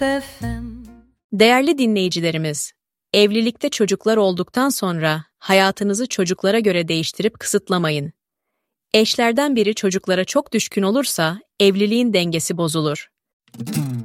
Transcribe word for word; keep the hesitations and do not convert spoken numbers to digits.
F M. Değerli dinleyicilerimiz, evlilikte çocuklar olduktan sonra hayatınızı çocuklara göre değiştirip kısıtlamayın. Eşlerden biri çocuklara çok düşkün olursa evliliğin dengesi bozulur.